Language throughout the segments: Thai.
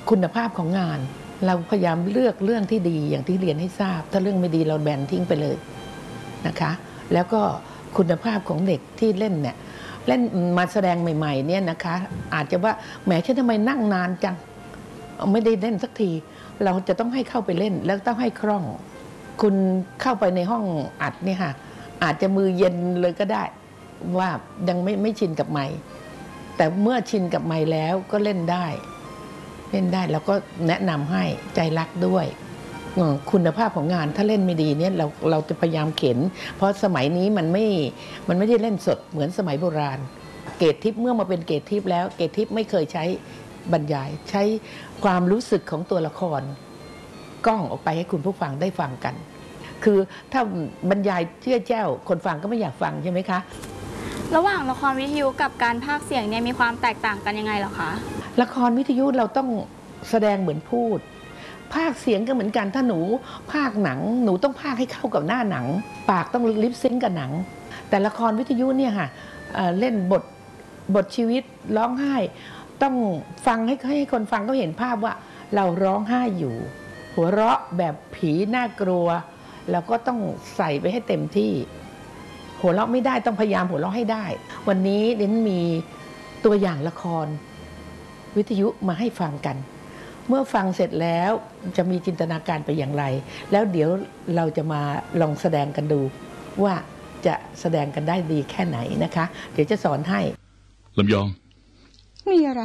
คุณภาพของงานเราพยายามเลือกเรื่องที่ดีอย่างที่เรียนให้ทราบถ้าเรื่องไม่ดีเราแบนทิ้งไปเลยนะคะแล้วก็คุณภาพของเด็กที่เล่นเนี่ยเล่นมาแสดงใหม่ๆเนี่ยนะคะอาจจะว่าแหมฉันทำไมนั่งนานจังไม่ได้เล่นสักทีเราจะต้องให้เข้าไปเล่นแล้วต้องให้คล่องคุณเข้าไปในห้องอัดเนี่ยค่ะอาจจะมือเย็นเลยก็ได้ว่ายังไม่ชินกับไมค์แต่เมื่อชินกับไมค์แล้วก็เล่นได้แล้วก็แนะนำให้ใจรักด้วยคุณภาพของงานถ้าเล่นไม่ดีเนี่ยเราจะพยายามเข็นเพราะสมัยนี้มันไม่ได้เล่นสดเหมือนสมัยโบราณเกรดทิปเมื่อมาเป็นเกรดทิปแล้วเกรดทิปไม่เคยใช้บรรยายใช้ความรู้สึกของตัวละครกล้องออกไปให้คุณผู้ฟังได้ฟังกันคือถ้าบรรยายเชื่อแจ้วคนฟังก็ไม่อยากฟังใช่ไหมคะระหว่างละครวิทยุกับการพากย์เสียงเนี่ยมีความแตกต่างกันยังไงเหรอคะละครวิทยุเราต้องแสดงเหมือนพูดพากย์เสียงก็เหมือนกันถ้าหนูพากย์หนังหนูต้องพากย์ให้เข้ากับหน้าหนังปากต้องลิปซิงค์กับหนังแต่ละครวิทยุเนี่ยค่ะเล่นบทชีวิตร้องไห้ต้องฟังให้คนฟังเขาเห็นภาพว่าเราร้องไห้อยู่หัวเราะแบบผีน่ากลัวแล้วก็ต้องใส่ไปให้เต็มที่หัวเราะไม่ได้ต้องพยายามหัวเราะให้ได้วันนี้เรนมีตัวอย่างละครวิทยุมาให้ฟังกันเมื่อฟังเสร็จแล้วจะมีจินตนาการไปอย่างไรแล้วเดี๋ยวเราจะมาลองแสดงกันดูว่าจะแสดงกันได้ดีแค่ไหนนะคะเดี๋ยวจะสอนให้ลำยองมีอะไร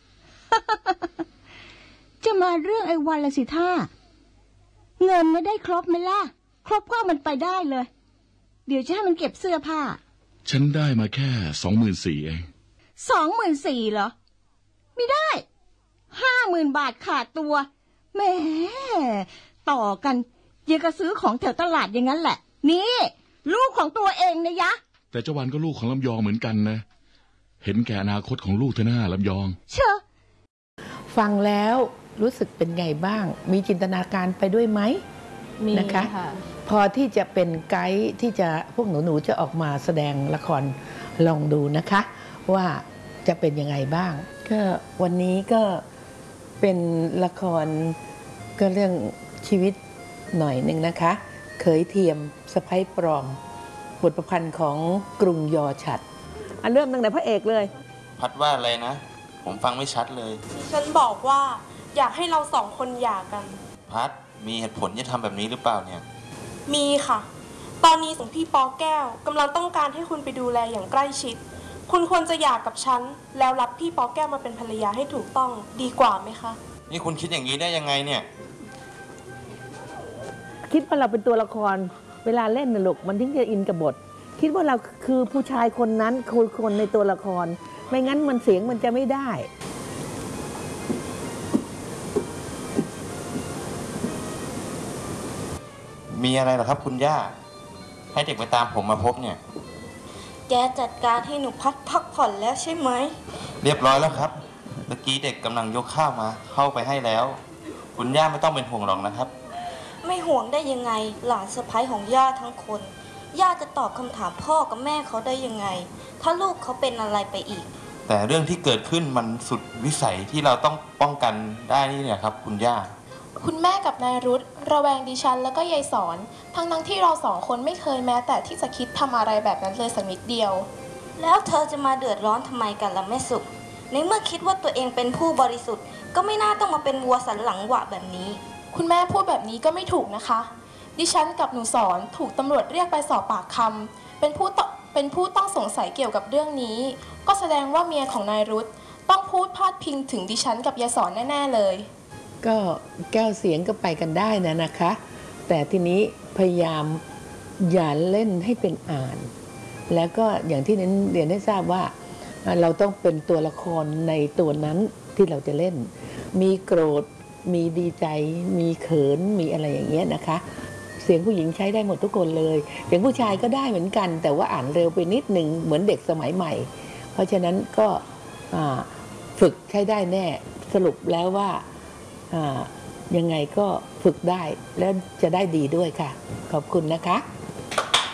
จะมาเรื่องไอ้วันละสิท่าเงินไม่ได้ครบไหมล่ะครบก็มันไปได้เลยเดี๋ยวจะให้มันเก็บเสื้อผ้าฉันได้มาแค่24,000เอง 24,000เหรอไม่ได้50,000 บาทขาดตัวแหมต่อกันยังกระซื้อของแถวตลาดอย่างนั้นแหละนี่ลูกของตัวเองนะยะแต่เจ้าวันก็ลูกของลำยองเหมือนกันนะเห็นแก่อนาคตของลูกเธอหน้าลำยองเชื่อฟังแล้วรู้สึกเป็นไงบ้างมีจินตนาการไปด้วยไหมมีนะคะพอที่จะเป็นไกด์ที่จะพวกหนูจะออกมาแสดงละครลองดูนะคะว่าจะเป็นยังไงบ้างก็วันนี้ก็เป็นละครก็เรื่องชีวิตหน่อยหนึ่งนะคะเขยเทียมสะใภ้ปลอมบทประพันธ์ของกรุงยอฉัตรเริ่มตั้งแต่พระเอกเลยพัดว่าอะไรนะผมฟังไม่ชัดเลยฉันบอกว่าอยากให้เราสองคนหย่ากันพัดมีเหตุผลที่ทำแบบนี้หรือเปล่าเนี่ยมีค่ะตอนนี้พี่ปอแก้วกำลังต้องการให้คุณไปดูแลอย่างใกล้ชิดคุณควรจะหย่ากับฉันแล้วรับพี่ปอแก้วมาเป็นภรรยาให้ถูกต้องดีกว่าไหมคะนี่คุณคิดอย่างนี้ได้ยังไงเนี่ยคิดว่าเราเป็นตัวละครเวลาเล่นนะลูกมันถึงจะอินกับบทคิดว่าเราคือผู้ชายคนนั้นคือคนในตัวละครไม่งั้นมันเสียงมันจะไม่ได้มีอะไรเหรอครับคุณย่าให้เด็กไปตามผมมาพบเนี่ยแกจัดการให้หนูพักผ่อนแล้วใช่ไหมเรียบร้อยแล้วครับเมื่อกี้เด็กกำลังยกข้าวมาเข้าไปให้แล้วคุณย่าไม่ต้องเป็นห่วงหรอกนะครับไม่ห่วงได้ยังไงหลานสะใภ้ของย่าทั้งคนย่าจะตอบคำถามพ่อกับแม่เขาได้ยังไงถ้าลูกเขาเป็นอะไรไปอีกแต่เรื่องที่เกิดขึ้นมันสุดวิสัยที่เราต้องป้องกันได้นี่เนี่ยครับคุณย่าคุณแม่กับนายรุธระแวงดิฉันแล้วก็ยายสอนทั้งที่เราสองคนไม่เคยแม้แต่ที่จะคิดทำอะไรแบบนั้นเลยสักนิดเดียวแล้วเธอจะมาเดือดร้อนทำไมกันล่ะแม่สุขในเมื่อคิดว่าตัวเองเป็นผู้บริสุทธิ์ก็ไม่น่าต้องมาเป็นวัวสันหลังหวะแบบนี้คุณแม่พูดแบบนี้ก็ไม่ถูกนะคะดิฉันกับหนูสอนถูกตำรวจเรียกไปสอบปากคำเป็นผู้ต้องสงสัยเกี่ยวกับเรื่องนี้ก็แสดงว่าเมียของนายรุธต้องพูดพาดพิงถึงดิฉันกับยายสอนแน่ๆเลยก็แก้วเสียงก็ไปกันได้นะคะแต่ทีนี้พยายามอย่าเล่นให้เป็นอ่านแล้วก็อย่างที่นั้นเรียนให้ทราบว่าเราต้องเป็นตัวละครในตัวนั้นที่เราจะเล่นมีโกรธมีดีใจมีเขินมีอะไรอย่างเงี้ยนะคะเสียงผู้หญิงใช้ได้หมดทุกคนเลยเสียงผู้ชายก็ได้เหมือนกันแต่ว่าอ่านเร็วไปนิดหนึ่งเหมือนเด็กสมัยใหม่เพราะฉะนั้นก็ฝึกใช้ได้แน่สรุปแล้วว่ายังไงก็ฝึกได้แล้วจะได้ดีด้วยค่ะขอบคุณนะคะ